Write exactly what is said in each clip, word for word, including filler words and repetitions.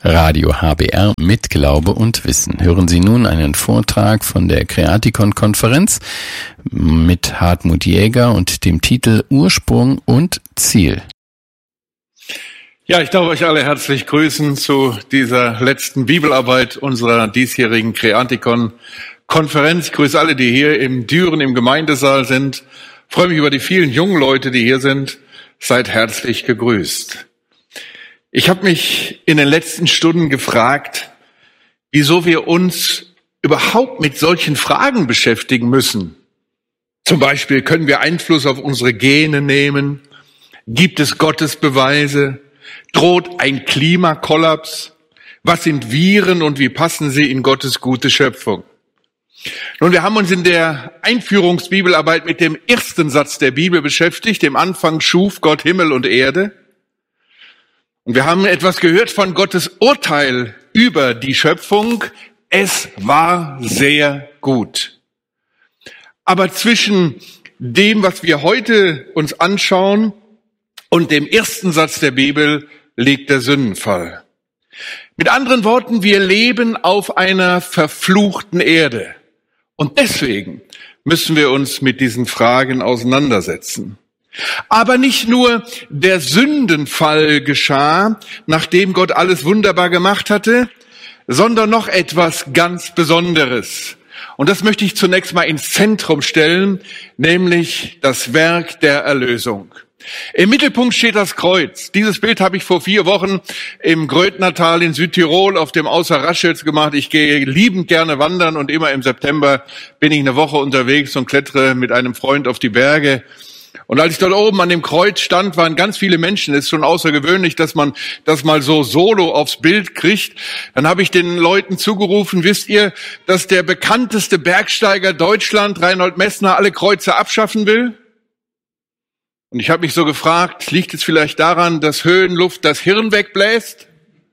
Radio H B R mit Glaube und Wissen. Hören Sie nun einen Vortrag von der Creaticon-Konferenz mit Hartmut Jäger und dem Titel Ursprung und Ziel. Ja, ich darf euch alle herzlich grüßen zu dieser letzten Bibelarbeit unserer diesjährigen Creaticon-Konferenz. Ich grüße alle, die hier im Düren im Gemeindesaal sind. Ich freue mich über die vielen jungen Leute, die hier sind. Seid herzlich gegrüßt. Ich habe mich in den letzten Stunden gefragt, wieso wir uns überhaupt mit solchen Fragen beschäftigen müssen. Zum Beispiel, können wir Einfluss auf unsere Gene nehmen? Gibt es Gottesbeweise? Droht ein Klimakollaps? Was sind Viren und wie passen sie in Gottes gute Schöpfung? Nun, wir haben uns in der Einführungsbibelarbeit mit dem ersten Satz der Bibel beschäftigt. Im Anfang schuf Gott Himmel und Erde. Und wir haben etwas gehört von Gottes Urteil über die Schöpfung. Es war sehr gut. Aber zwischen dem, was wir heute uns anschauen, und dem ersten Satz der Bibel liegt der Sündenfall. Mit anderen Worten, wir leben auf einer verfluchten Erde. Und deswegen müssen wir uns mit diesen Fragen auseinandersetzen. Aber nicht nur der Sündenfall geschah, nachdem Gott alles wunderbar gemacht hatte, sondern noch etwas ganz Besonderes. Und das möchte ich zunächst mal ins Zentrum stellen, nämlich das Werk der Erlösung. Im Mittelpunkt steht das Kreuz. Dieses Bild habe ich vor vier Wochen im Grödnertal in Südtirol auf dem Außer Raschelz gemacht. Ich gehe liebend gerne wandern und immer im September bin ich eine Woche unterwegs und klettere mit einem Freund auf die Berge. Und als ich dort oben an dem Kreuz stand, waren ganz viele Menschen. Es ist schon außergewöhnlich, dass man das mal so solo aufs Bild kriegt. Dann habe ich den Leuten zugerufen, wisst ihr, dass der bekannteste Bergsteiger Deutschland, Reinhold Messner, alle Kreuze abschaffen will? Und ich habe mich so gefragt, liegt es vielleicht daran, dass Höhenluft das Hirn wegbläst?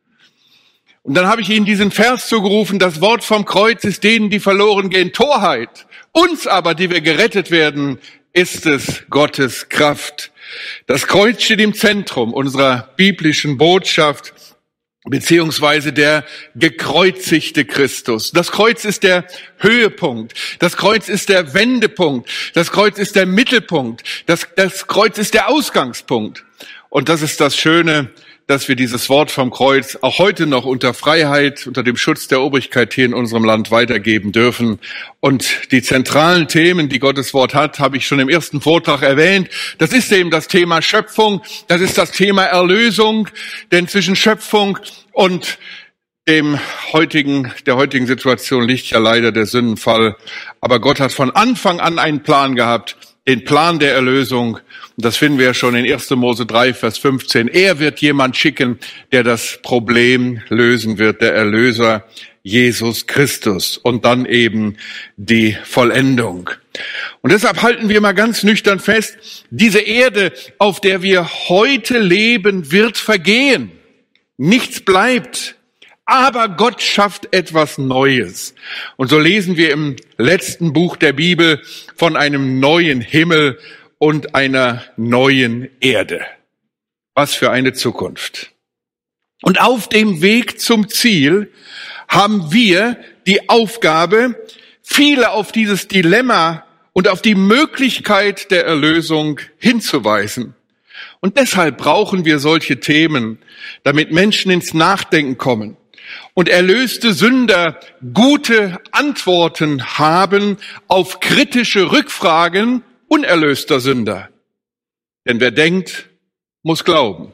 Und dann habe ich ihnen diesen Vers zugerufen, das Wort vom Kreuz ist denen, die verloren gehen, Torheit. Uns aber, die wir gerettet werden, ist es Gottes Kraft. Das Kreuz steht im Zentrum unserer biblischen Botschaft, beziehungsweise der gekreuzigte Christus. Das Kreuz ist der Höhepunkt. Das Kreuz ist der Wendepunkt. Das Kreuz ist der Mittelpunkt. Das, das Kreuz ist der Ausgangspunkt. Und das ist das Schöne, dass wir dieses Wort vom Kreuz auch heute noch unter Freiheit, unter dem Schutz der Obrigkeit hier in unserem Land weitergeben dürfen. Und die zentralen Themen, die Gottes Wort hat, habe ich schon im ersten Vortrag erwähnt. Das ist eben das Thema Schöpfung, das ist das Thema Erlösung, denn zwischen Schöpfung und dem heutigen, der heutigen Situation liegt ja leider der Sündenfall. Aber Gott hat von Anfang an einen Plan gehabt, den Plan der Erlösung. Und das finden wir ja schon in erster Mose drei, Vers fünfzehn. Er wird jemand schicken, der das Problem lösen wird, der Erlöser Jesus Christus. Und dann eben die Vollendung. Und deshalb halten wir mal ganz nüchtern fest, diese Erde, auf der wir heute leben, wird vergehen. Nichts bleibt. Aber Gott schafft etwas Neues. Und so lesen wir im letzten Buch der Bibel von einem neuen Himmel und einer neuen Erde. Was für eine Zukunft. Und auf dem Weg zum Ziel haben wir die Aufgabe, viele auf dieses Dilemma und auf die Möglichkeit der Erlösung hinzuweisen. Und deshalb brauchen wir solche Themen, damit Menschen ins Nachdenken kommen. Und erlöste Sünder gute Antworten haben auf kritische Rückfragen unerlöster Sünder. Denn wer denkt, muss glauben.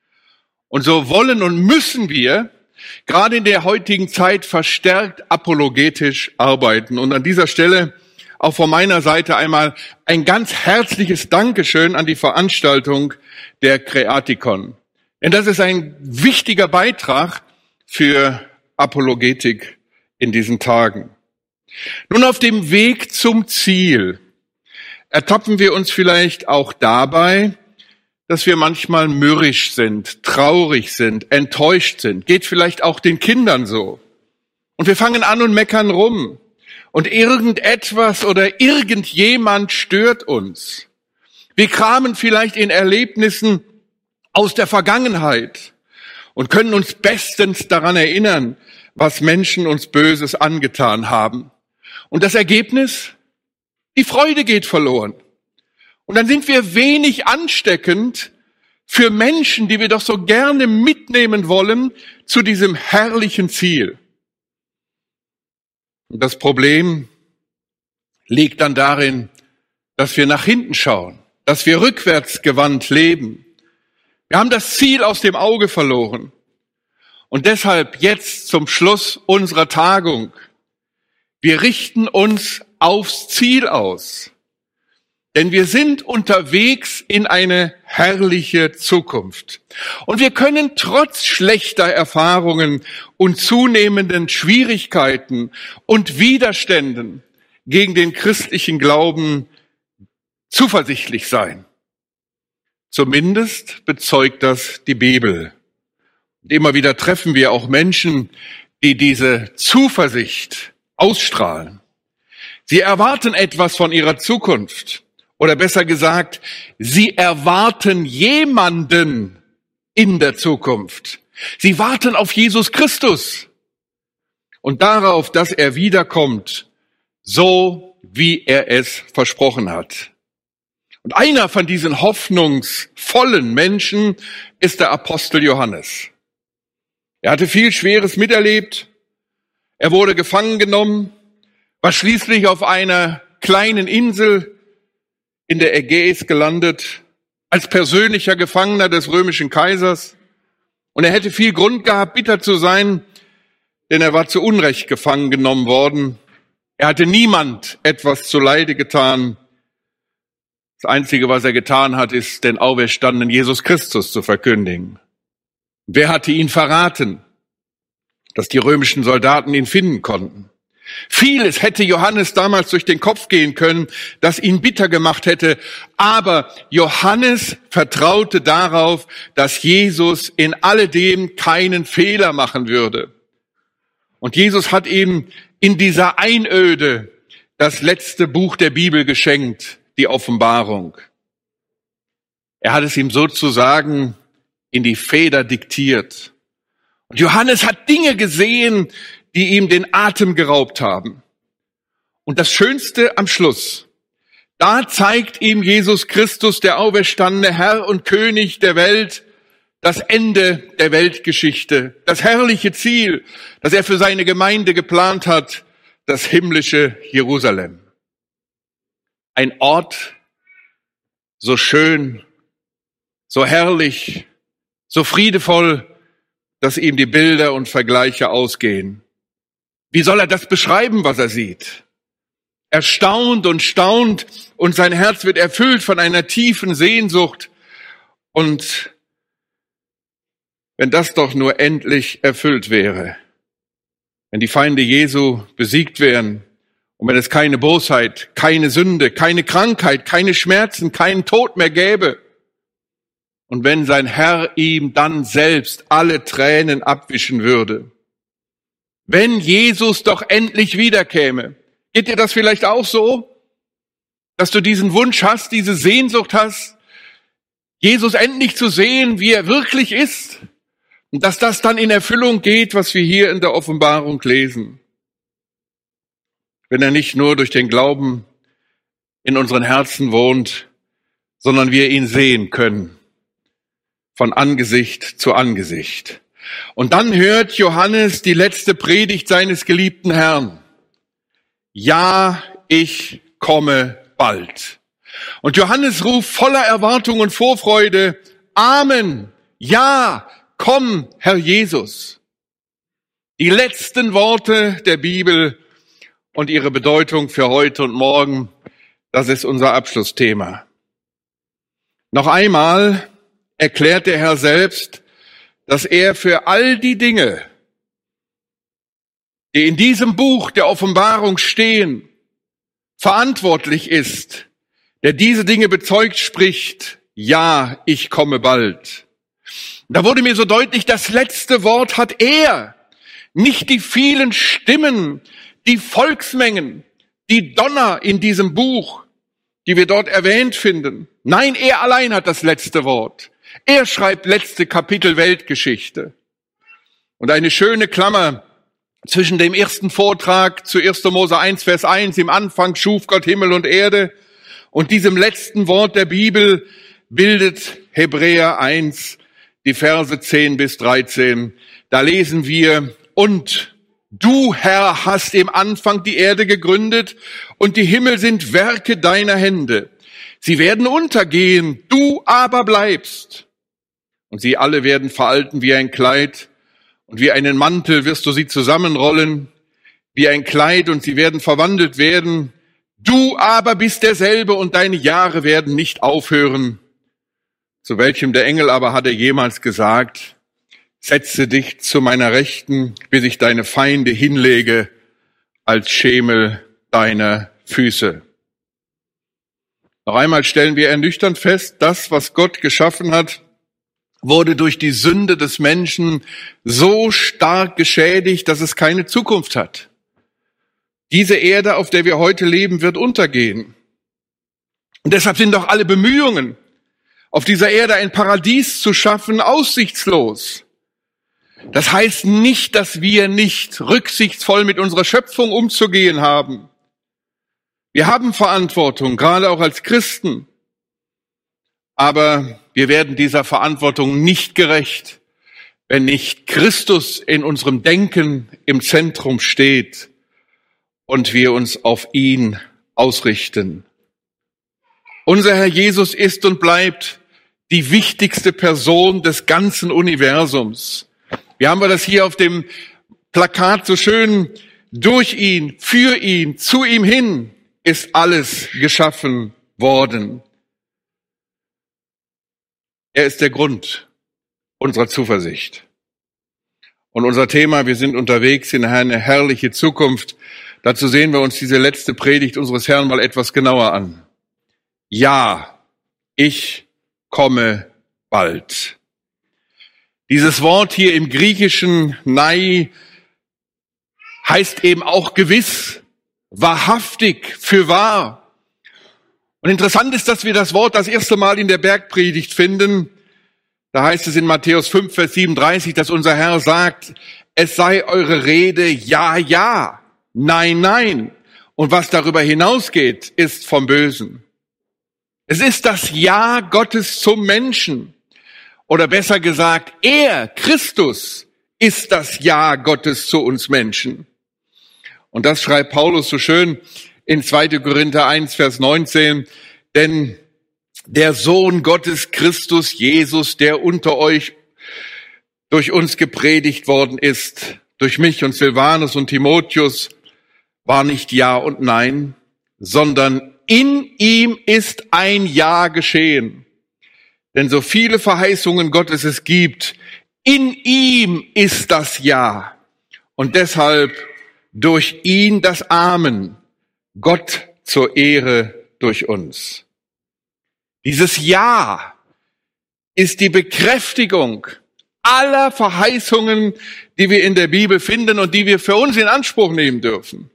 Und so wollen und müssen wir gerade in der heutigen Zeit verstärkt apologetisch arbeiten. Und an dieser Stelle auch von meiner Seite einmal ein ganz herzliches Dankeschön an die Veranstaltung der Creaticon. Denn das ist ein wichtiger Beitrag für Apologetik in diesen Tagen. Nun, auf dem Weg zum Ziel ertappen wir uns vielleicht auch dabei, dass wir manchmal mürrisch sind, traurig sind, enttäuscht sind. Geht vielleicht auch den Kindern so. Und wir fangen an und meckern rum. Und irgendetwas oder irgendjemand stört uns. Wir kramen vielleicht in Erlebnissen aus der Vergangenheit. und können uns bestens daran erinnern, was Menschen uns Böses angetan haben. Und das Ergebnis? Die Freude geht verloren. Und dann sind wir wenig ansteckend für Menschen, die wir doch so gerne mitnehmen wollen, zu diesem herrlichen Ziel. Und das Problem liegt dann darin, dass wir nach hinten schauen, dass wir rückwärtsgewandt leben. Wir haben das Ziel aus dem Auge verloren. Und deshalb jetzt zum Schluss unserer Tagung. Wir richten uns aufs Ziel aus. Denn wir sind unterwegs in eine herrliche Zukunft. Und wir können trotz schlechter Erfahrungen und zunehmenden Schwierigkeiten und Widerständen gegen den christlichen Glauben zuversichtlich sein. Zumindest bezeugt das die Bibel. Und immer wieder treffen wir auch Menschen, die diese Zuversicht ausstrahlen. Sie erwarten etwas von ihrer Zukunft. Oder besser gesagt, sie erwarten jemanden in der Zukunft. Sie warten auf Jesus Christus und darauf, dass er wiederkommt, so wie er es versprochen hat. Und einer von diesen hoffnungsvollen Menschen ist der Apostel Johannes. Er hatte viel Schweres miterlebt. Er wurde gefangen genommen, war schließlich auf einer kleinen Insel in der Ägäis gelandet, als persönlicher Gefangener des römischen Kaisers. Und er hätte viel Grund gehabt, bitter zu sein, denn er war zu Unrecht gefangen genommen worden. Er hatte niemand etwas zuleide getan. Das Einzige, was er getan hat, ist, den auferstandenen Jesus Christus zu verkündigen. Wer hatte ihn verraten, dass die römischen Soldaten ihn finden konnten? Vieles hätte Johannes damals durch den Kopf gehen können, das ihn bitter gemacht hätte. Aber Johannes vertraute darauf, dass Jesus in alledem keinen Fehler machen würde. Und Jesus hat ihm in dieser Einöde das letzte Buch der Bibel geschenkt, die Offenbarung. Er hat es ihm sozusagen in die Feder diktiert. Und Johannes hat Dinge gesehen, die ihm den Atem geraubt haben. Und das Schönste am Schluss, da zeigt ihm Jesus Christus, der auferstandene Herr und König der Welt, das Ende der Weltgeschichte, das herrliche Ziel, das er für seine Gemeinde geplant hat, das himmlische Jerusalem. Ein Ort so schön, so herrlich, so friedevoll, dass ihm die Bilder und Vergleiche ausgehen. Wie soll er das beschreiben, was er sieht? Er staunt und staunt und sein Herz wird erfüllt von einer tiefen Sehnsucht. Und wenn das doch nur endlich erfüllt wäre, wenn die Feinde Jesu besiegt wären und wenn es keine Bosheit, keine Sünde, keine Krankheit, keine Schmerzen, keinen Tod mehr gäbe und wenn sein Herr ihm dann selbst alle Tränen abwischen würde. Wenn Jesus doch endlich wiederkäme. Geht dir das vielleicht auch so, dass du diesen Wunsch hast, diese Sehnsucht hast, Jesus endlich zu sehen, wie er wirklich ist? Und dass das dann in Erfüllung geht, was wir hier in der Offenbarung lesen. Wenn er nicht nur durch den Glauben in unseren Herzen wohnt, sondern wir ihn sehen können, von Angesicht zu Angesicht. Und dann hört Johannes die letzte Predigt seines geliebten Herrn. Ja, ich komme bald. Und Johannes ruft voller Erwartung und Vorfreude, Amen, ja, komm, Herr Jesus. Die letzten Worte der Bibel und ihre Bedeutung für heute und morgen, das ist unser Abschlussthema. Noch einmal erklärt der Herr selbst, dass er für all die Dinge, die in diesem Buch der Offenbarung stehen, verantwortlich ist, der diese Dinge bezeugt, spricht, ja, ich komme bald. Da wurde mir so deutlich, das letzte Wort hat er, nicht die vielen Stimmen, die Volksmengen, die Donner in diesem Buch, die wir dort erwähnt finden. Nein, er allein hat das letzte Wort. Er schreibt letzte Kapitel Weltgeschichte. Und eine schöne Klammer zwischen dem ersten Vortrag zu erster Mose eins, Vers eins, im Anfang schuf Gott Himmel und Erde, und diesem letzten Wort der Bibel bildet Hebräer eins, die Verse zehn bis dreizehn. Da lesen wir: Und du, Herr, hast im Anfang die Erde gegründet, und die Himmel sind Werke deiner Hände. Sie werden untergehen, du aber bleibst. Und sie alle werden veralten wie ein Kleid, und wie einen Mantel wirst du sie zusammenrollen, wie ein Kleid, und sie werden verwandelt werden. Du aber bist derselbe, und deine Jahre werden nicht aufhören. Zu welchem der Engel aber hat er jemals gesagt: Setze dich zu meiner Rechten, bis ich deine Feinde hinlege als Schemel deiner Füße. Noch einmal stellen wir ernüchternd fest, das, was Gott geschaffen hat, wurde durch die Sünde des Menschen so stark geschädigt, dass es keine Zukunft hat. Diese Erde, auf der wir heute leben, wird untergehen. Und deshalb sind doch alle Bemühungen, auf dieser Erde ein Paradies zu schaffen, aussichtslos. Das heißt nicht, dass wir nicht rücksichtsvoll mit unserer Schöpfung umzugehen haben. Wir haben Verantwortung, gerade auch als Christen. Aber wir werden dieser Verantwortung nicht gerecht, wenn nicht Christus in unserem Denken im Zentrum steht und wir uns auf ihn ausrichten. Unser Herr Jesus ist und bleibt die wichtigste Person des ganzen Universums. Wir haben das hier auf dem Plakat so schön: Durch ihn, für ihn, zu ihm hin ist alles geschaffen worden. Er ist der Grund unserer Zuversicht. Und unser Thema: Wir sind unterwegs in eine herrliche Zukunft. Dazu sehen wir uns diese letzte Predigt unseres Herrn mal etwas genauer an. Ja, ich komme bald. Dieses Wort hier im Griechischen Nai heißt eben auch gewiss, wahrhaftig, für wahr. Und interessant ist, dass wir das Wort das erste Mal in der Bergpredigt finden. Da heißt es in Matthäus fünf, Vers siebenunddreißig, dass unser Herr sagt: Es sei eure Rede ja, ja, nein, nein. Und was darüber hinausgeht, ist vom Bösen. Es ist das Ja Gottes zum Menschen. Oder besser gesagt, er, Christus, ist das Ja Gottes zu uns Menschen. Und das schreibt Paulus so schön in zweiter Korinther eins, Vers neunzehn. Denn der Sohn Gottes, Christus Jesus, der unter euch durch uns gepredigt worden ist, durch mich und Silvanus und Timotheus, war nicht Ja und Nein, sondern in ihm ist ein Ja geschehen. Denn so viele Verheißungen Gottes es gibt, in ihm ist das Ja. Und deshalb durch ihn das Amen, Gott zur Ehre durch uns. Dieses Ja ist die Bekräftigung aller Verheißungen, die wir in der Bibel finden und die wir für uns in Anspruch nehmen dürfen.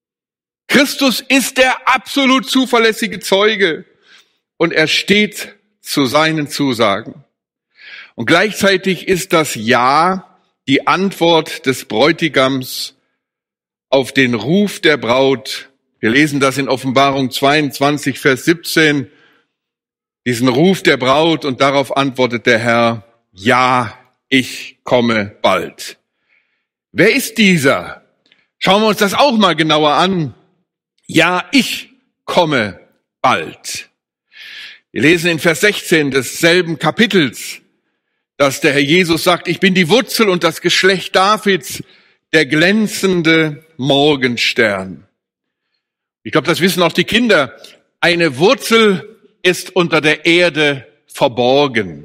Christus ist der absolut zuverlässige Zeuge und er steht zu seinen Zusagen. Und gleichzeitig ist das Ja die Antwort des Bräutigams auf den Ruf der Braut. Wir lesen das in Offenbarung zweiundzwanzig, Vers siebzehn, diesen Ruf der Braut, und darauf antwortet der Herr: Ja, ich komme bald. Wer ist dieser? Schauen wir uns das auch mal genauer an. Ja, ich komme bald. Wir lesen in Vers sechzehn desselben Kapitels, dass der Herr Jesus sagt: Ich bin die Wurzel und das Geschlecht Davids, der glänzende Morgenstern. Ich glaube, das wissen auch die Kinder. Eine Wurzel ist unter der Erde verborgen.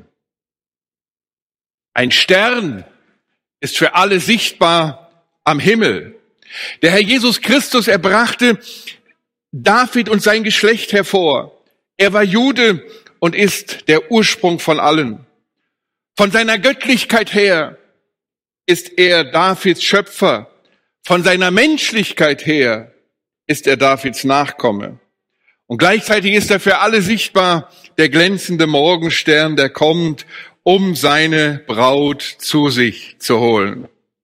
Ein Stern ist für alle sichtbar am Himmel. Der Herr Jesus Christus, er brachte David und sein Geschlecht hervor. Er war Jude und ist der Ursprung von allen. Von seiner Göttlichkeit her ist er Davids Schöpfer. Von seiner Menschlichkeit her ist er Davids Nachkomme. Und gleichzeitig ist er für alle sichtbar, der glänzende Morgenstern, der kommt, um seine Braut zu sich zu holen.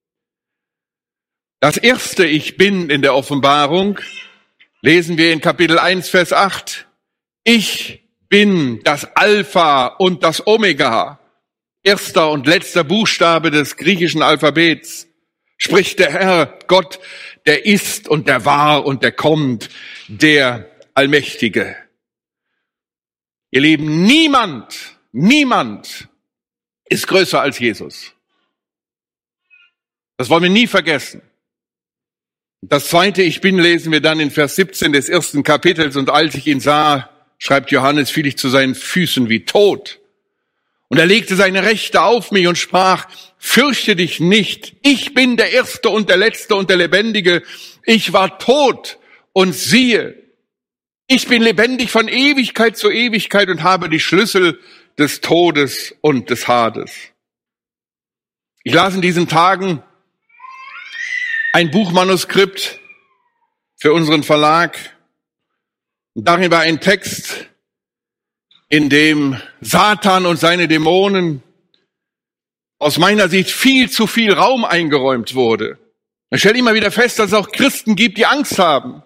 Das erste Ich Bin in der Offenbarung lesen wir in Kapitel eins, Vers acht. Ich bin das Alpha und das Omega. Erster und letzter Buchstabe des griechischen Alphabets. Spricht der Herr, Gott, der ist und der war und der kommt, der Allmächtige. Ihr Lieben, niemand, niemand ist größer als Jesus. Das wollen wir nie vergessen. Das zweite Ich Bin lesen wir dann in Vers siebzehn des ersten Kapitels. Und als ich ihn sah, schreibt Johannes, fiel ich zu seinen Füßen wie tot. Und er legte seine Rechte auf mich und sprach, fürchte dich nicht, ich bin der Erste und der Letzte und der Lebendige. Ich war tot und siehe, ich bin lebendig von Ewigkeit zu Ewigkeit und habe die Schlüssel des Todes und des Hades. Ich las in diesen Tagen ein Buchmanuskript für unseren Verlag. Und darin war ein Text, in dem Satan und seine Dämonen aus meiner Sicht viel zu viel Raum eingeräumt wurde. Ich stelle immer wieder fest, dass es auch Christen gibt, die Angst haben.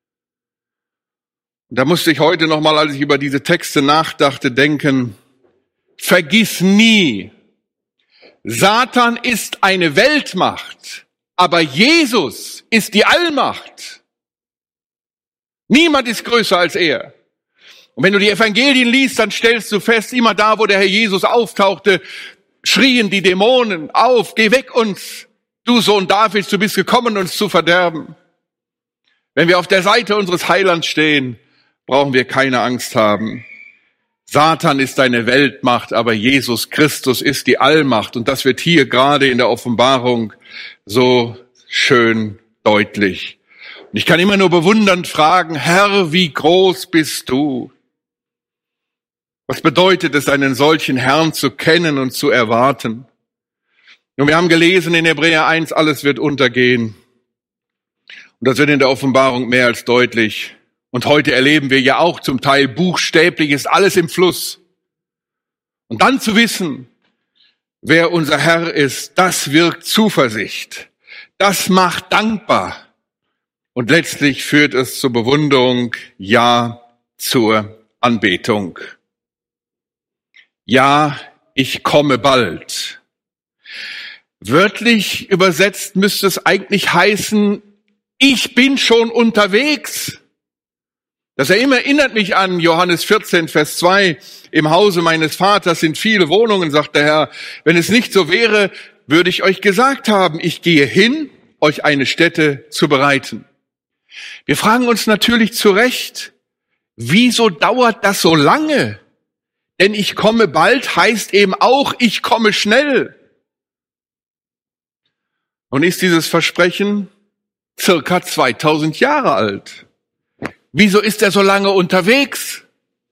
Und da musste ich heute nochmal, als ich über diese Texte nachdachte, denken, vergiss nie, Satan ist eine Weltmacht, aber Jesus ist die Allmacht. Niemand ist größer als er. Und wenn du die Evangelien liest, dann stellst du fest, immer da, wo der Herr Jesus auftauchte, schrien die Dämonen auf, geh weg uns, du Sohn Davids, du bist gekommen, uns zu verderben. Wenn wir auf der Seite unseres Heilands stehen, brauchen wir keine Angst haben. Satan ist eine Weltmacht, aber Jesus Christus ist die Allmacht. Und das wird hier gerade in der Offenbarung so schön deutlich. Und ich kann immer nur bewundernd fragen, Herr, wie groß bist du? Was bedeutet es, einen solchen Herrn zu kennen und zu erwarten? Und wir haben gelesen in Hebräer eins, alles wird untergehen. Und das wird in der Offenbarung mehr als deutlich. Und heute erleben wir ja auch zum Teil buchstäblich, ist alles im Fluss. Und dann zu wissen, wer unser Herr ist, das wirkt Zuversicht. Das macht dankbar. Und letztlich führt es zur Bewunderung, ja, zur Anbetung. Ja, ich komme bald. Wörtlich übersetzt müsste es eigentlich heißen, ich bin schon unterwegs. Das erinnert mich an Johannes vierzehn, Vers zwei. Im Hause meines Vaters sind viele Wohnungen, sagt der Herr. Wenn es nicht so wäre, würde ich euch gesagt haben, ich gehe hin, euch eine Stätte zu bereiten. Wir fragen uns natürlich zu Recht, wieso dauert das so lange? Denn ich komme bald heißt eben auch, ich komme schnell. Und ist dieses Versprechen circa zweitausend Jahre alt? Wieso ist er so lange unterwegs?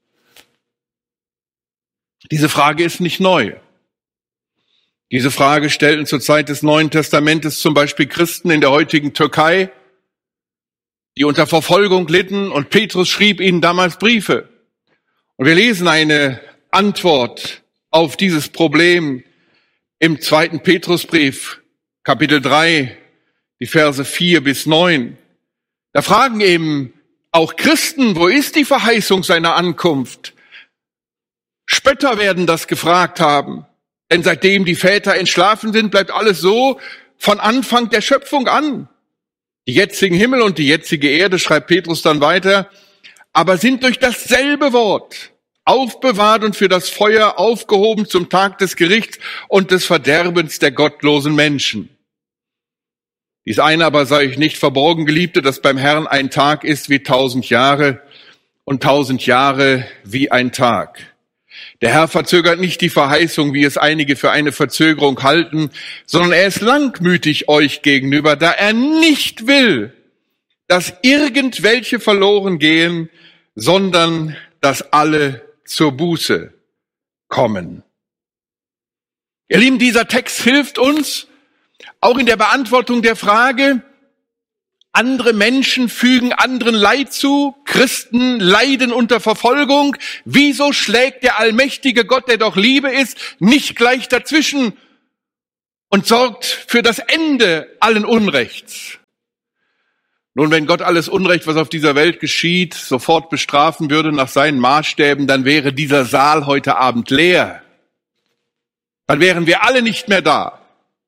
Diese Frage ist nicht neu. Diese Frage stellten zur Zeit des Neuen Testamentes zum Beispiel Christen in der heutigen Türkei, die unter Verfolgung litten, und Petrus schrieb ihnen damals Briefe. Und wir lesen eine Antwort auf dieses Problem im zweiten Petrusbrief, Kapitel drei, die Verse vier bis neun. Da fragen eben auch Christen, wo ist die Verheißung seiner Ankunft? Spötter werden das gefragt haben, denn seitdem die Väter entschlafen sind, bleibt alles so von Anfang der Schöpfung an. Die jetzigen Himmel und die jetzige Erde, schreibt Petrus dann weiter, aber sind durch dasselbe Wort aufbewahrt und für das Feuer aufgehoben zum Tag des Gerichts und des Verderbens der gottlosen Menschen. Dies eine aber sei euch nicht verborgen, Geliebte, dass beim Herrn ein Tag ist wie tausend Jahre und tausend Jahre wie ein Tag. Der Herr verzögert nicht die Verheißung, wie es einige für eine Verzögerung halten, sondern er ist langmütig euch gegenüber, da er nicht will, dass irgendwelche verloren gehen, sondern dass alle zur Buße kommen. Ihr Lieben, dieser Text hilft uns auch in der Beantwortung der Frage, andere Menschen fügen anderen Leid zu, Christen leiden unter Verfolgung. Wieso schlägt der allmächtige Gott, der doch Liebe ist, nicht gleich dazwischen und sorgt für das Ende allen Unrechts. Nun, wenn Gott alles Unrecht, was auf dieser Welt geschieht, sofort bestrafen würde nach seinen Maßstäben, dann wäre dieser Saal heute Abend leer. Dann wären wir alle nicht mehr da.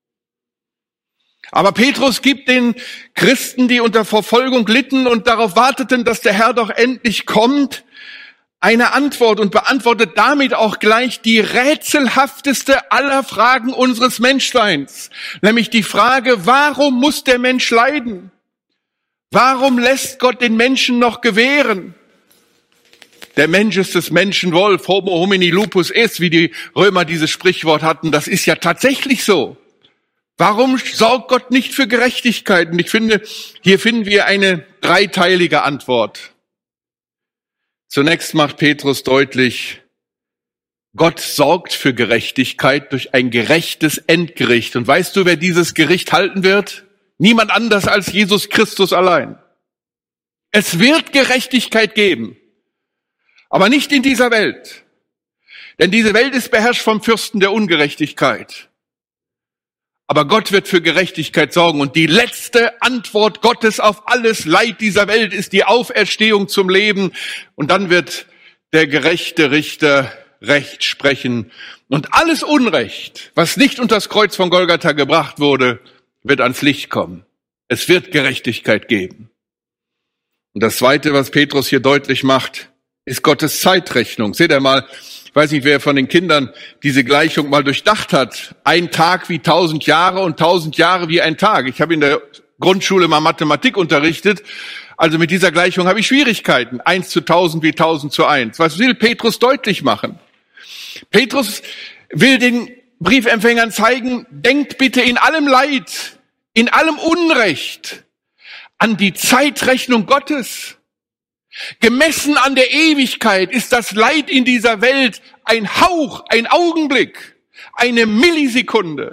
Aber Petrus gibt den Christen, die unter Verfolgung litten und darauf warteten, dass der Herr doch endlich kommt, eine Antwort und beantwortet damit auch gleich die rätselhafteste aller Fragen unseres Menschseins, nämlich die Frage, warum muss der Mensch leiden? Warum lässt Gott den Menschen noch gewähren? Der Mensch ist des Menschen Wolf, homo homini lupus est, wie die Römer dieses Sprichwort hatten. Das ist ja tatsächlich so. Warum sorgt Gott nicht für Gerechtigkeit? Und ich finde, hier finden wir eine dreiteilige Antwort. Zunächst macht Petrus deutlich, Gott sorgt für Gerechtigkeit durch ein gerechtes Endgericht. Und weißt du, wer dieses Gericht halten wird? Niemand anders als Jesus Christus allein. Es wird Gerechtigkeit geben, aber nicht in dieser Welt. Denn diese Welt ist beherrscht vom Fürsten der Ungerechtigkeit. Aber Gott wird für Gerechtigkeit sorgen. Und die letzte Antwort Gottes auf alles Leid dieser Welt ist die Auferstehung zum Leben. Und dann wird der gerechte Richter Recht sprechen. Und alles Unrecht, was nicht unter das Kreuz von Golgatha gebracht wurde, wird ans Licht kommen. Es wird Gerechtigkeit geben. Und das Zweite, was Petrus hier deutlich macht, ist Gottes Zeitrechnung. Seht ihr mal, ich weiß nicht, wer von den Kindern diese Gleichung mal durchdacht hat. Ein Tag wie tausend Jahre und tausend Jahre wie ein Tag. Ich habe in der Grundschule mal Mathematik unterrichtet. Also mit dieser Gleichung habe ich Schwierigkeiten. Eins zu tausend wie tausend zu eins. Was will Petrus deutlich machen? Petrus will den Briefempfängern zeigen, denkt bitte in allem Leid, in allem Unrecht an die Zeitrechnung Gottes. Gemessen an der Ewigkeit ist das Leid in dieser Welt ein Hauch, ein Augenblick, eine Millisekunde.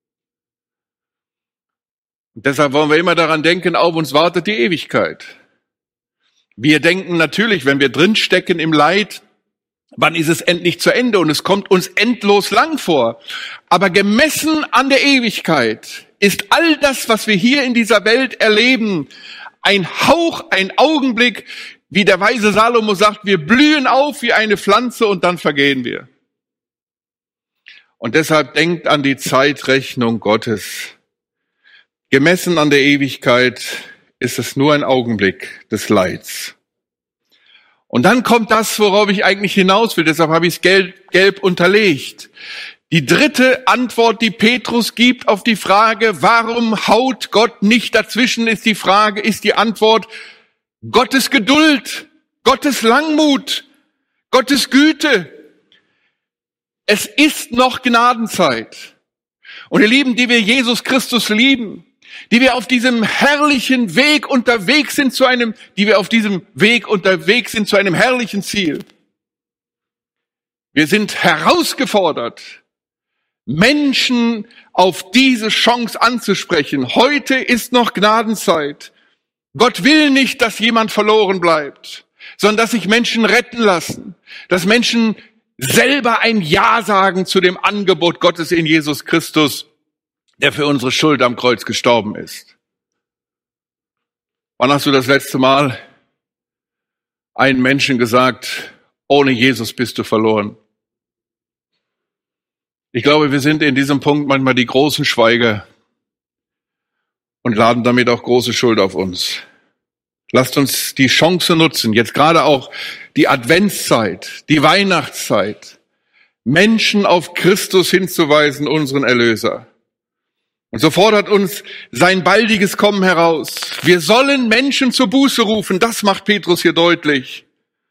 Und deshalb wollen wir immer daran denken, auf uns wartet die Ewigkeit. Wir denken natürlich, wenn wir drinstecken im Leid, wann ist es endlich zu Ende? Und es kommt uns endlos lang vor. Aber gemessen an der Ewigkeit ist all das, was wir hier in dieser Welt erleben, ein Hauch, ein Augenblick, wie der weise Salomo sagt, wir blühen auf wie eine Pflanze und dann vergehen wir. Und deshalb denkt an die Zeitrechnung Gottes. Gemessen an der Ewigkeit ist es nur ein Augenblick des Leids. Und dann kommt das, worauf ich eigentlich hinaus will, deshalb habe ich es gelb, gelb unterlegt. Die dritte Antwort, die Petrus gibt auf die Frage, warum haut Gott nicht dazwischen, ist die Frage, ist die Antwort, Gottes Geduld, Gottes Langmut, Gottes Güte. Es ist noch Gnadenzeit. Und ihr Lieben, die wir Jesus Christus lieben, die wir auf diesem herrlichen Weg unterwegs sind zu einem, die wir auf diesem Weg unterwegs sind zu einem herrlichen Ziel. Wir sind herausgefordert, Menschen auf diese Chance anzusprechen. Heute ist noch Gnadenzeit. Gott will nicht, dass jemand verloren bleibt, sondern dass sich Menschen retten lassen, dass Menschen selber ein Ja sagen zu dem Angebot Gottes in Jesus Christus, der für unsere Schuld am Kreuz gestorben ist. Wann hast du das letzte Mal einen Menschen gesagt, ohne Jesus bist du verloren? Ich glaube, wir sind in diesem Punkt manchmal die großen Schweiger und laden damit auch große Schuld auf uns. Lasst uns die Chance nutzen, jetzt gerade auch die Adventszeit, die Weihnachtszeit, Menschen auf Christus hinzuweisen, unseren Erlöser. Und so fordert uns sein baldiges Kommen heraus. Wir sollen Menschen zur Buße rufen, das macht Petrus hier deutlich.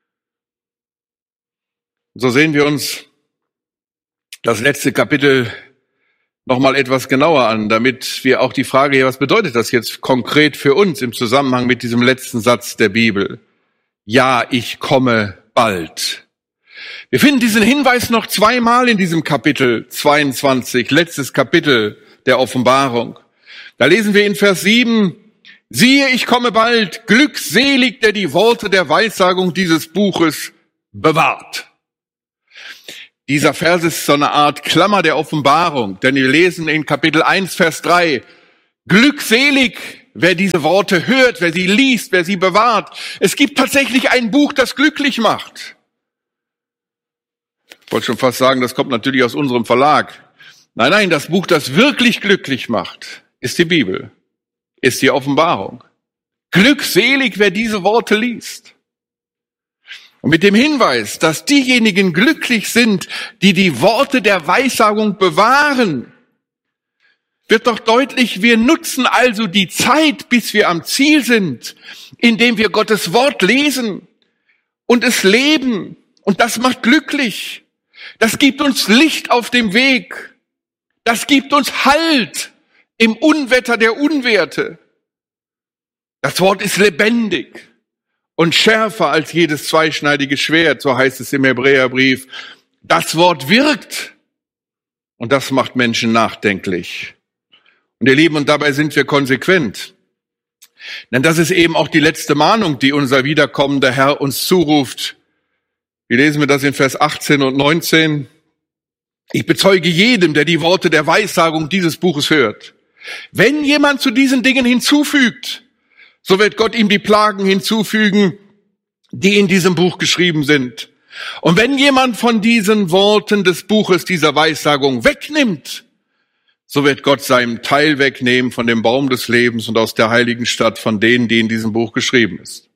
Und so sehen wir uns das letzte Kapitel nochmal etwas genauer an, damit wir auch die Frage hier, was bedeutet das jetzt konkret für uns im Zusammenhang mit diesem letzten Satz der Bibel? Ja, ich komme bald. Wir finden diesen Hinweis noch zweimal in diesem Kapitel zweiundzwanzig, letztes Kapitel der Offenbarung. Da lesen wir in Vers sieben, siehe, ich komme bald, glückselig, der die Worte der Weissagung dieses Buches bewahrt. Dieser Vers ist so eine Art Klammer der Offenbarung, denn wir lesen in Kapitel eins, Vers drei, glückselig, wer diese Worte hört, wer sie liest, wer sie bewahrt. Es gibt tatsächlich ein Buch, das glücklich macht. Ich wollte schon fast sagen, das kommt natürlich aus unserem Verlag. Nein, nein, das Buch, das wirklich glücklich macht, ist die Bibel, ist die Offenbarung. Glückselig, wer diese Worte liest. Und mit dem Hinweis, dass diejenigen glücklich sind, die die Worte der Weissagung bewahren, wird doch deutlich, wir nutzen also die Zeit, bis wir am Ziel sind, indem wir Gottes Wort lesen und es leben. Und das macht glücklich. Das gibt uns Licht auf dem Weg. Das gibt uns Halt im Unwetter der Unwerte. Das Wort ist lebendig und schärfer als jedes zweischneidige Schwert, so heißt es im Hebräerbrief. Das Wort wirkt und das macht Menschen nachdenklich. Und ihr Lieben, und dabei sind wir konsequent. Denn das ist eben auch die letzte Mahnung, die unser wiederkommender Herr uns zuruft. Wie lesen wir das in Vers achtzehn und neunzehn? Ich bezeuge jedem, der die Worte der Weissagung dieses Buches hört. Wenn jemand zu diesen Dingen hinzufügt, so wird Gott ihm die Plagen hinzufügen, die in diesem Buch geschrieben sind. Und wenn jemand von diesen Worten des Buches dieser Weissagung wegnimmt, so wird Gott seinen Teil wegnehmen von dem Baum des Lebens und aus der heiligen Stadt von denen, die in diesem Buch geschrieben ist.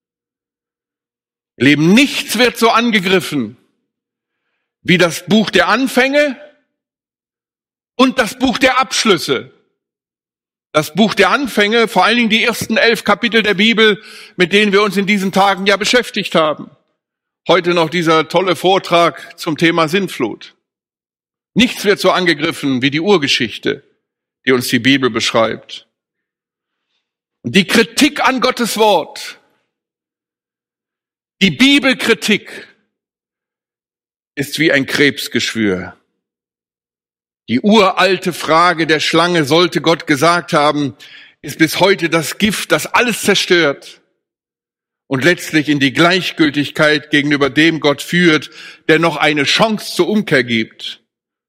Leben, nichts wird so angegriffen wie das Buch der Anfänge und das Buch der Abschlüsse. Das Buch der Anfänge, vor allen Dingen die ersten elf Kapitel der Bibel, mit denen wir uns in diesen Tagen ja beschäftigt haben. Heute noch dieser tolle Vortrag zum Thema Sintflut. Nichts wird so angegriffen wie die Urgeschichte, die uns die Bibel beschreibt. Und die Kritik an Gottes Wort, die Bibelkritik, ist wie ein Krebsgeschwür. Die uralte Frage der Schlange, sollte Gott gesagt haben, ist bis heute das Gift, das alles zerstört und letztlich in die Gleichgültigkeit gegenüber dem Gott führt, der noch eine Chance zur Umkehr gibt.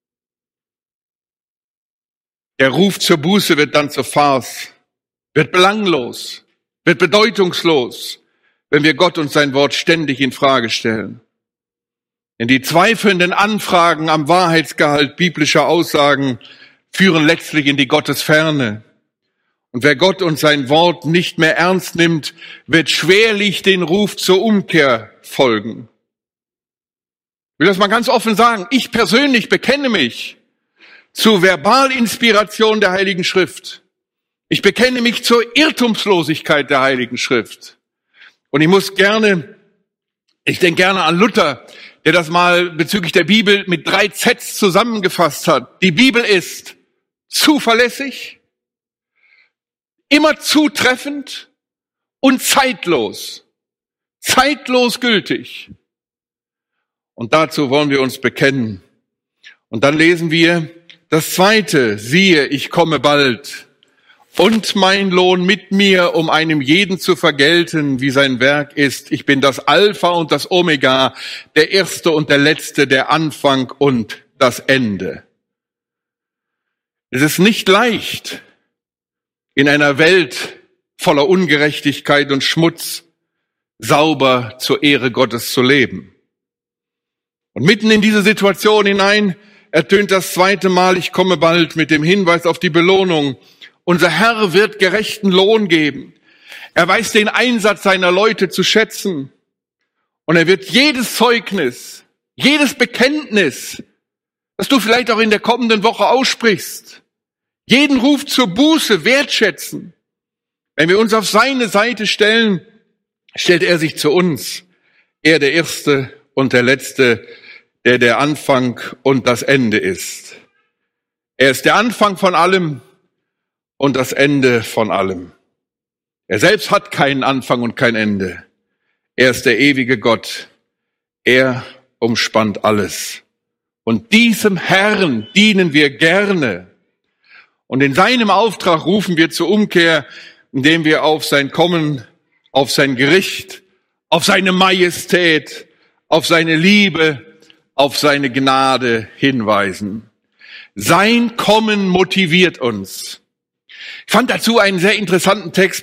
Der Ruf zur Buße wird dann zur Farce, wird belanglos, wird bedeutungslos, wenn wir Gott und sein Wort ständig in Frage stellen. Denn die zweifelnden Anfragen am Wahrheitsgehalt biblischer Aussagen führen letztlich in die Gottesferne. Und wer Gott und sein Wort nicht mehr ernst nimmt, wird schwerlich den Ruf zur Umkehr folgen. Ich will das mal ganz offen sagen. Ich persönlich bekenne mich zur Verbalinspiration der Heiligen Schrift. Ich bekenne mich zur Irrtumslosigkeit der Heiligen Schrift. Und ich muss gerne, ich denke gerne an Luther, der das mal bezüglich der Bibel mit drei Zs zusammengefasst hat. Die Bibel ist zuverlässig, immer zutreffend und zeitlos. Zeitlos gültig. Und dazu wollen wir uns bekennen. Und dann lesen wir das Zweite. Siehe, ich komme bald. Und mein Lohn mit mir, um einem jeden zu vergelten, wie sein Werk ist. Ich bin das Alpha und das Omega, der Erste und der Letzte, der Anfang und das Ende. Es ist nicht leicht, in einer Welt voller Ungerechtigkeit und Schmutz sauber zur Ehre Gottes zu leben. Und mitten in diese Situation hinein ertönt das zweite Mal, ich komme bald, mit dem Hinweis auf die Belohnung. Unser Herr wird gerechten Lohn geben. Er weiß den Einsatz seiner Leute zu schätzen. Und er wird jedes Zeugnis, jedes Bekenntnis, das du vielleicht auch in der kommenden Woche aussprichst, jeden Ruf zur Buße wertschätzen. Wenn wir uns auf seine Seite stellen, stellt er sich zu uns. Er der Erste und der Letzte, der der Anfang und das Ende ist. Er ist der Anfang von allem und das Ende von allem. Er selbst hat keinen Anfang und kein Ende. Er ist der ewige Gott. Er umspannt alles. Und diesem Herrn dienen wir gerne. Und in seinem Auftrag rufen wir zur Umkehr, indem wir auf sein Kommen, auf sein Gericht, auf seine Majestät, auf seine Liebe, auf seine Gnade hinweisen. Sein Kommen motiviert uns. Ich fand dazu einen sehr interessanten Text